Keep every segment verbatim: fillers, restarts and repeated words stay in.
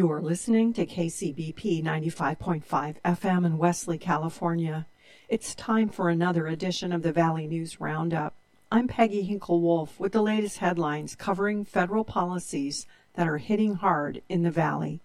You are listening to K C B P ninety-five point five F M in Wesley, California. It's time for another edition of the Valley News Roundup. I'm Peggy Hinkle-Wolf with the latest headlines covering federal policies that are hitting hard in the Valley.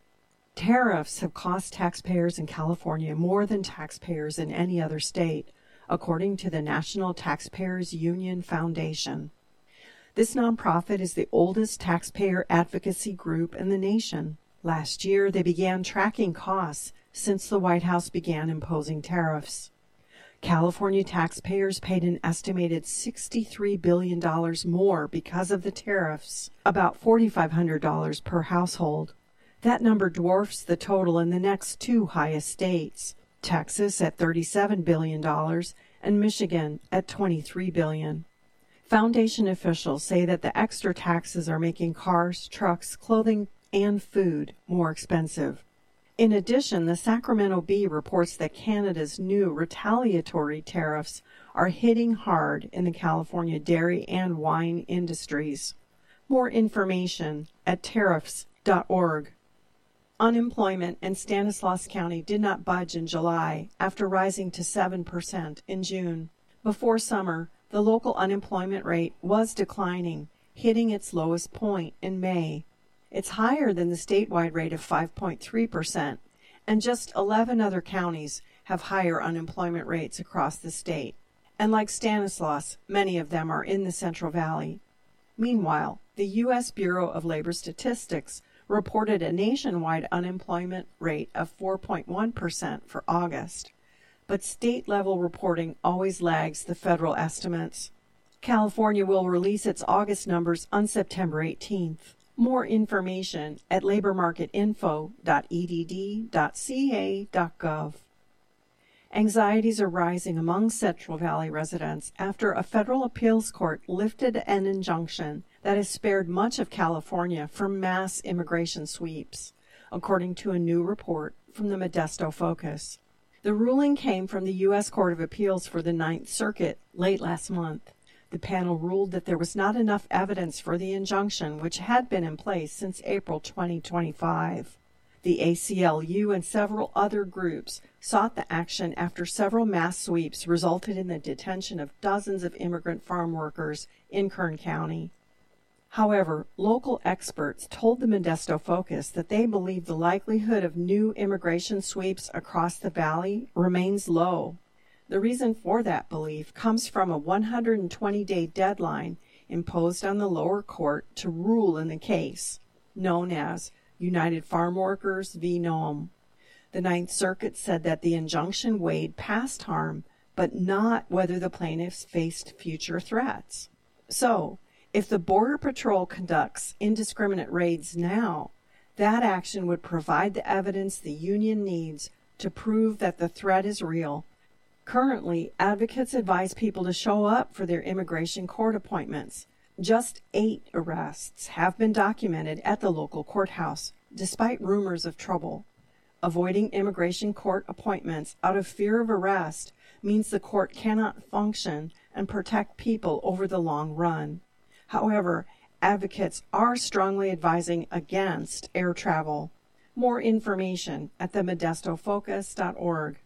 Tariffs have cost taxpayers in California more than taxpayers in any other state, according to the National Taxpayers Union Foundation. This nonprofit is the oldest taxpayer advocacy group in the nation. Last year, they began tracking costs since the White House began imposing tariffs. California taxpayers paid an estimated sixty-three billion dollars more because of the tariffs, about four thousand five hundred dollars per household. That number dwarfs the total in the next two highest states, Texas at thirty-seven billion dollars and Michigan at twenty-three billion dollars. Foundation officials say that the extra taxes are making cars, trucks, clothing, and food more expensive. In addition, the Sacramento Bee reports that Canada's new retaliatory tariffs are hitting hard in the California dairy and wine industries. More information at tariffs dot org. Unemployment in Stanislaus County did not budge in July after rising to seven percent in June. Before summer, the local unemployment rate was declining, hitting its lowest point in May. It's higher than the statewide rate of five point three percent, and just eleven other counties have higher unemployment rates across the state. And like Stanislaus, many of them are in the Central Valley. Meanwhile, the U S Bureau of Labor Statistics reported a nationwide unemployment rate of four point one percent for August. But state-level reporting always lags the federal estimates. California will release its August numbers on September eighteenth. More information at labor market info dot e d d dot c a dot gov. Anxieties are rising among Central Valley residents after a federal appeals court lifted an injunction that has spared much of California from mass immigration sweeps, according to a new report from the Modesto Focus. The ruling came from the U S Court of Appeals for the Ninth Circuit late last month. The panel ruled that there was not enough evidence for the injunction, which had been in place since April twenty twenty-five. The A C L U and several other groups sought the action after several mass sweeps resulted in the detention of dozens of immigrant farm workers in Kern County. However, local experts told the Modesto Focus that they believe the likelihood of new immigration sweeps across the valley remains low. The reason for that belief comes from a one hundred twenty day deadline imposed on the lower court to rule in the case, known as United Farm Workers v. Noem. The Ninth Circuit said that the injunction weighed past harm, but not whether the plaintiffs faced future threats. So, if the Border Patrol conducts indiscriminate raids now, that action would provide the evidence the union needs to prove that the threat is real. Currently, advocates advise people to show up for their immigration court appointments. Just eight arrests have been documented at the local courthouse, despite rumors of trouble. Avoiding immigration court appointments out of fear of arrest means the court cannot function and protect people over the long run. However, advocates are strongly advising against air travel. More information at the modesto focus dot org.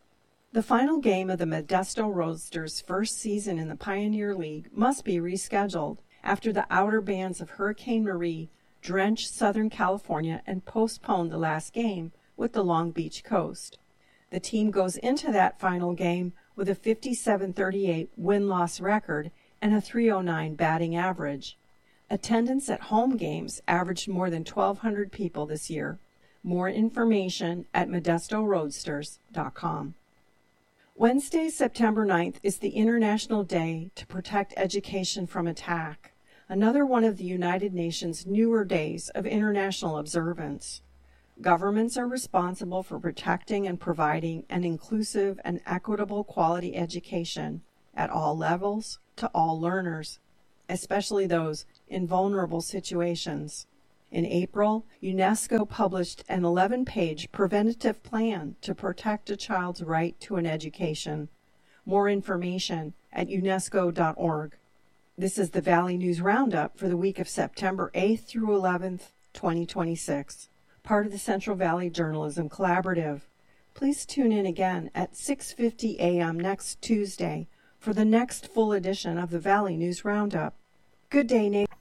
The final game of the Modesto Roadsters' first season in the Pioneer League must be rescheduled after the outer bands of Hurricane Marie drenched Southern California and postponed the last game with the Long Beach Coast. The team goes into that final game with a fifty-seven thirty-eight win-loss record and a three oh nine batting average. Attendance at home games averaged more than twelve hundred people this year. More information at modesto roadsters dot com. Wednesday, September ninth, is the International Day to Protect Education from Attack, another one of the United Nations' newer days of international observance. Governments are responsible for protecting and providing an inclusive and equitable quality education at all levels to all learners, especially those in vulnerable situations. In April, UNESCO published an eleven page preventative plan to protect a child's right to an education. More information at unesco dot org. This is the Valley News Roundup for the week of September eighth through eleventh, twenty twenty-six. part of the Central Valley Journalism Collaborative. Please tune in again at six fifty a.m. next Tuesday for the next full edition of the Valley News Roundup. Good day, neighbors.